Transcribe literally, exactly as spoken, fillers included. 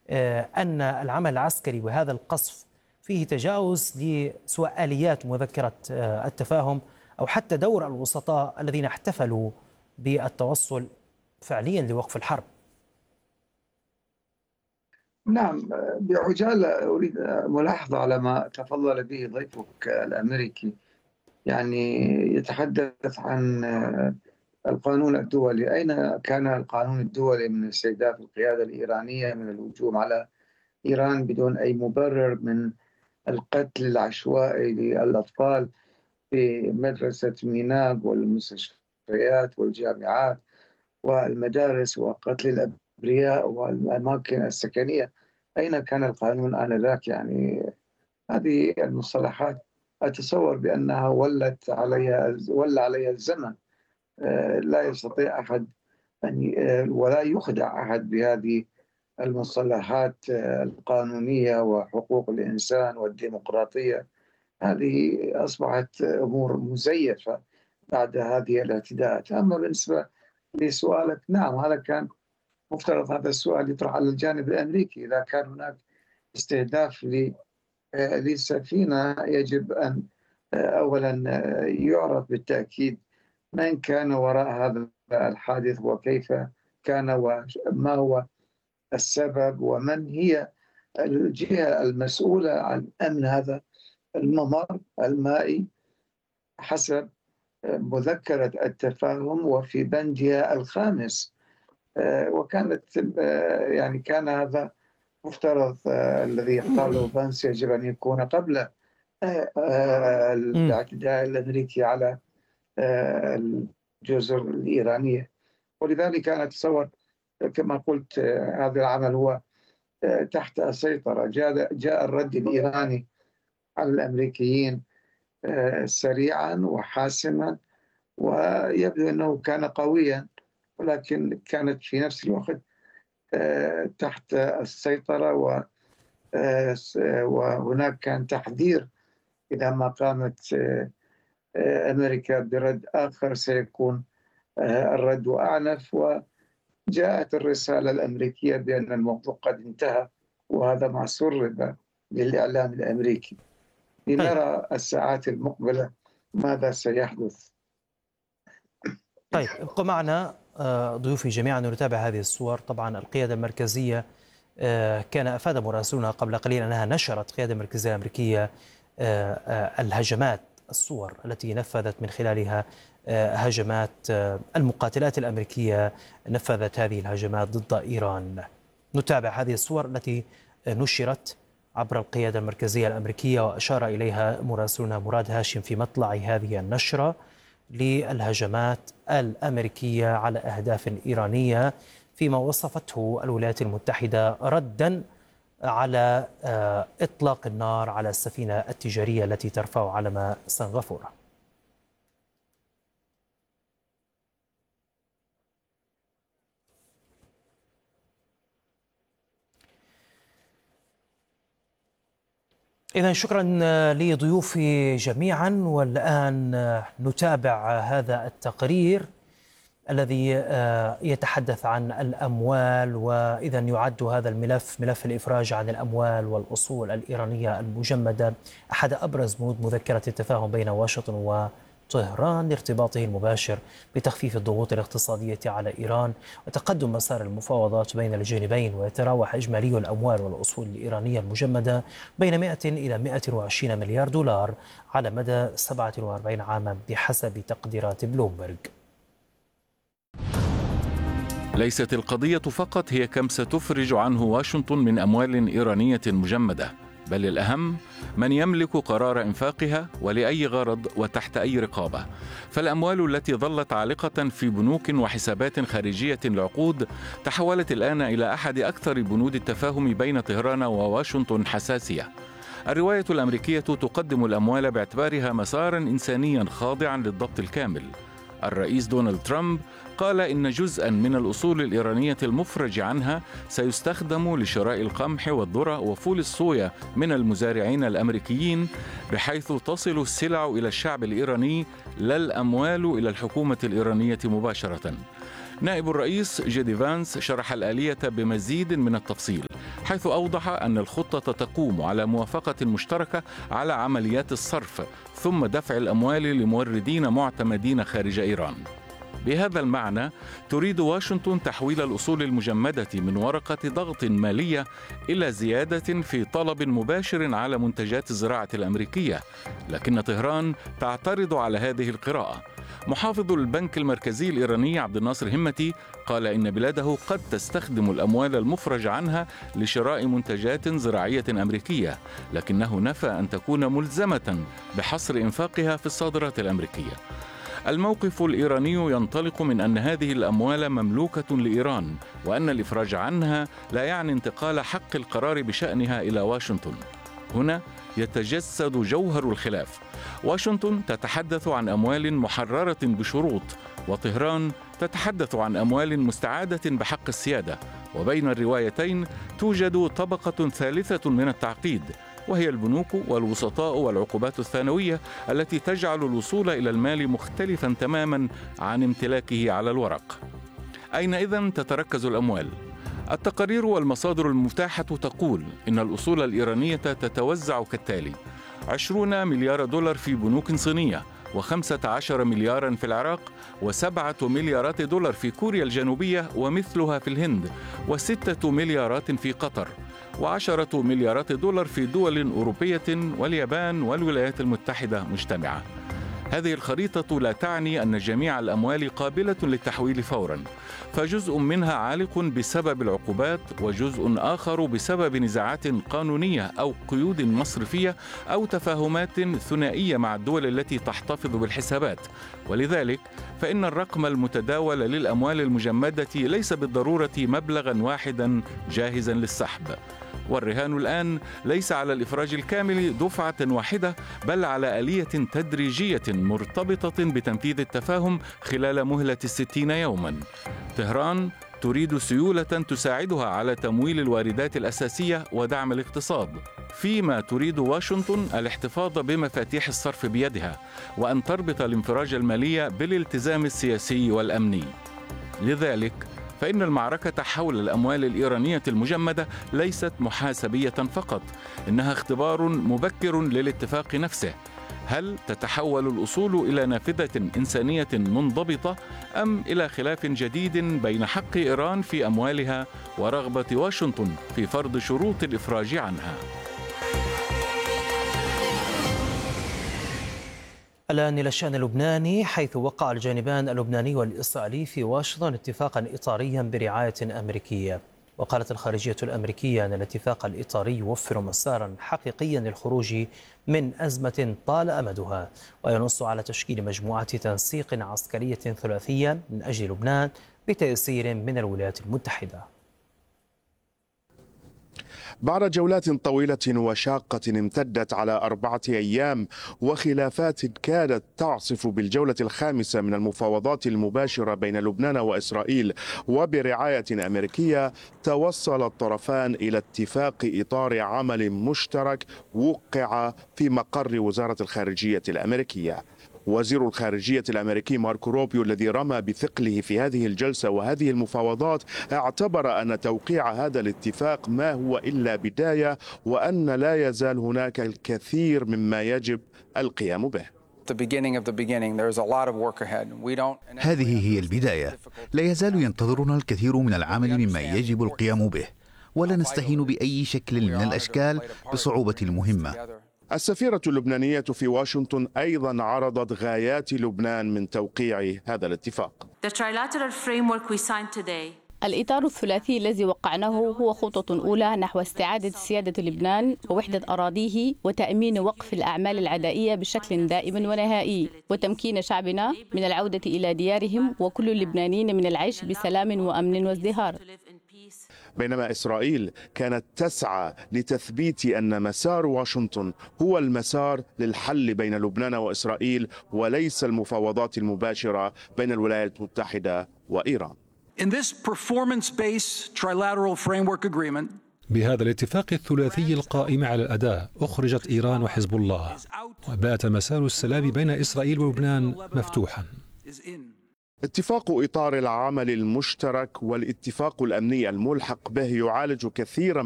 أن العمل العسكري وهذا القصف فيه تجاوز لسواء آليات مذكرة التفاهم أو حتى دور الوسطاء الذين احتفلوا بالتوصل فعليا لوقف الحرب؟ نعم، بعجالة أريد ملاحظة على ما تفضل به ضيفك الأمريكي. يعني يتحدث عن القانون الدولي. أين كان القانون الدولي من استهداف القيادة الإيرانية، من الهجوم على إيران بدون أي مبرر، من القتل العشوائي للأطفال في مدرسة ميناء والمستشفيات والجامعات والمدارس، وقتل الأبرياء والأماكن السكنية؟ أين كان القانون آنذاك؟ يعني هذه المصطلحات أتصور بأنها ولت عليها ولى عليها الزمن. لا يستطيع أحد أن ولا يخدع أحد بهذه المصطلحات القانونية وحقوق الإنسان والديمقراطية. هذه أصبحت أمور مزيفة بعد هذه الاعتداءات. أما بالنسبة لسؤالك، نعم، هذا كان مفترض هذا السؤال يطرح على الجانب الأمريكي. إذا كان هناك استهداف لسفينة، يجب أن أولا يعرف بالتأكيد من كان وراء هذا الحادث وكيف كان وما هو السبب ومن هي الجهة المسؤولة عن أمن هذا الممر المائي حسب مذكرة التفاهم وفي بندها الخامس. وكانت يعني كان هذا مفترض الذي قاله بانس يجب أن يكون قبل الاعتداء الأمريكي على الجزر الإيرانية. ولذلك أنا أتصور كما قلت هذا العمل هو تحت السيطرة. جاء, جاء الرد الإيراني على الأمريكيين سريعا وحاسما، ويبدو أنه كان قويا، ولكن كانت في نفس الوقت تحت السيطرة. وهناك كان تحذير إذا ما قامت أمريكا برد آخر سيكون الرد أعنف. وجاءت الرسالة الأمريكية بأن الموضوع قد انتهى، وهذا ما سرب للإعلام الأمريكي. لنرى الساعات المقبلة ماذا سيحدث. طيب، ابقوا معنا ضيوفي جميعا ونتابع هذه الصور. طبعا القيادة المركزية، كان أفاد مراسلنا قبل قليل أنها نشرت القيادة المركزية الأمريكية الهجمات، الصور التي نفذت من خلالها هجمات المقاتلات الأمريكية، نفذت هذه الهجمات ضد إيران. نتابع هذه الصور التي نشرت عبر القيادة المركزية الأمريكية، وأشار إليها مراسلنا مراد هاشم في مطلع هذه النشرة للهجمات الأمريكية على أهداف إيرانية، فيما وصفته الولايات المتحدة رداً على إطلاق النار على السفينة التجارية التي ترفع علم سنغافورة. إذن شكرا لضيوفي جميعا، والآن نتابع هذا التقرير الذي يتحدث عن الأموال. وإذا يعد هذا الملف، ملف الإفراج عن الأموال والأصول الإيرانية المجمدة، أحد أبرز بنود مذكرة التفاهم بين واشنطن وطهران لارتباطه المباشر بتخفيف الضغوط الاقتصادية على إيران وتقدم مسار المفاوضات بين الجانبين. ويتراوح إجمالي الأموال والأصول الإيرانية المجمدة بين مئة إلى مئة وعشرين مليار دولار على مدى سبعة وأربعين عاما بحسب تقديرات بلومبرج. ليست القضية فقط هي كم ستفرج عنه واشنطن من أموال إيرانية مجمدة، بل الأهم من يملك قرار إنفاقها ولأي غرض وتحت أي رقابة. فالأموال التي ظلت عالقة في بنوك وحسابات خارجية لعقود تحولت الآن إلى أحد أكثر بنود التفاهم بين طهران وواشنطن حساسية. الرواية الأمريكية تقدم الأموال باعتبارها مسارا إنسانيا خاضعا للضبط الكامل. الرئيس دونالد ترامب قال إن جزءاً من الأصول الإيرانية المفرج عنها سيستخدم لشراء القمح والذرة وفول الصويا من المزارعين الأمريكيين، بحيث تصل السلع إلى الشعب الإيراني لا الأموال إلى الحكومة الإيرانية مباشرة. نائب الرئيس جيدي فانس شرح الآلية بمزيد من التفصيل، حيث أوضح أن الخطة تقوم على موافقة مشتركة على عمليات الصرف ثم دفع الأموال لموردين معتمدين خارج إيران. بهذا المعنى تريد واشنطن تحويل الأصول المجمدة من ورقة ضغط مالية إلى زيادة في طلب مباشر على منتجات الزراعة الأمريكية، لكن طهران تعترض على هذه القراءة. محافظ البنك المركزي الإيراني عبد الناصر همتي قال إن بلاده قد تستخدم الأموال المفرج عنها لشراء منتجات زراعية أمريكية، لكنه نفى أن تكون ملزمة بحصر إنفاقها في الصادرات الأمريكية. الموقف الإيراني ينطلق من أن هذه الأموال مملوكة لإيران، وأن الإفراج عنها لا يعني انتقال حق القرار بشأنها إلى واشنطن. هنا يتجسد جوهر الخلاف. واشنطن تتحدث عن أموال محررة بشروط، وطهران تتحدث عن أموال مستعادة بحق السيادة، وبين الروايتين توجد طبقة ثالثة من التعقيد، وهي البنوك والوسطاء والعقوبات الثانوية التي تجعل الوصول إلى المال مختلفا تماما عن امتلاكه على الورق. أين إذن تتركز الأموال؟ التقارير والمصادر المتاحة تقول إن الأصول الإيرانية تتوزع كالتالي: عشرون مليار دولار في بنوك صينية، وخمسة عشر مليارا في العراق، وسبعة مليارات دولار في كوريا الجنوبية ومثلها في الهند، وستة مليارات في قطر، وعشرة مليارات دولار في دول أوروبية واليابان والولايات المتحدة مجتمعة. هذه الخريطة لا تعني أن جميع الأموال قابلة للتحويل فوراً، فجزء منها عالق بسبب العقوبات، وجزء آخر بسبب نزاعات قانونية أو قيود مصرفية أو تفاهمات ثنائية مع الدول التي تحتفظ بالحسابات. ولذلك فإن الرقم المتداول للأموال المجمدة ليس بالضرورة مبلغاً واحداً جاهزاً للسحب. والرهان الآن ليس على الإفراج الكامل دفعة واحدة، بل على آلية تدريجية مرتبطة بتنفيذ التفاهم خلال مهلة الستين يوما. طهران تريد سيولة تساعدها على تمويل الواردات الأساسية ودعم الاقتصاد، فيما تريد واشنطن الاحتفاظ بمفاتيح الصرف بيدها، وأن تربط الانفراج المالي بالالتزام السياسي والأمني. لذلك فإن المعركة حول الأموال الإيرانية المجمدة ليست محاسبية فقط، إنها اختبار مبكر للاتفاق نفسه. هل تتحول الأصول إلى نافذة إنسانية منضبطة، أم إلى خلاف جديد بين حق إيران في أموالها ورغبة واشنطن في فرض شروط الإفراج عنها؟ الآن إلى الشأن اللبناني، حيث وقع الجانبان اللبناني والإسرائيلي في واشنطن اتفاقا إطاريا برعاية أمريكية. وقالت الخارجية الأمريكية أن الاتفاق الإطاري يوفر مسارا حقيقيا للخروج من أزمة طال أمدها، وينص على تشكيل مجموعة تنسيق عسكرية ثلاثية من أجل لبنان بتيسير من الولايات المتحدة. بعد جولات طويلة وشاقة امتدت على أربعة أيام وخلافات كادت تعصف بالجولة الخامسة من المفاوضات المباشرة بين لبنان وإسرائيل وبرعاية أمريكية، توصل الطرفان إلى اتفاق إطار عمل مشترك وقع في مقر وزارة الخارجية الأمريكية. وزير الخارجية الأمريكي ماركو روبيو الذي رمى بثقله في هذه الجلسة وهذه المفاوضات اعتبر أن توقيع هذا الاتفاق ما هو إلا بداية، وأن لا يزال هناك الكثير مما يجب القيام به. هذه هي البداية، لا يزال ينتظرنا الكثير من العمل مما يجب القيام به، ولا نستهين بأي شكل من الأشكال بصعوبة المهمة. السفيرة اللبنانية في واشنطن أيضا عرضت غايات لبنان من توقيع هذا الاتفاق. الإطار الثلاثي الذي وقعناه هو خطوة أولى نحو استعادة سيادة لبنان ووحدة أراضيه وتأمين وقف الأعمال العدائية بشكل دائم ونهائي، وتمكين شعبنا من العودة إلى ديارهم وكل اللبنانيين من العيش بسلام وأمن وازدهار. بينما إسرائيل كانت تسعى لتثبيت أن مسار واشنطن هو المسار للحل بين لبنان وإسرائيل وليس المفاوضات المباشرة بين الولايات المتحدة وإيران. بهذا الاتفاق الثلاثي القائم على الأداء أخرجت إيران وحزب الله، وبات مسار السلام بين إسرائيل ولبنان مفتوحا. اتفاق إطار العمل المشترك والاتفاق الأمني الملحق به يعالج كثيرا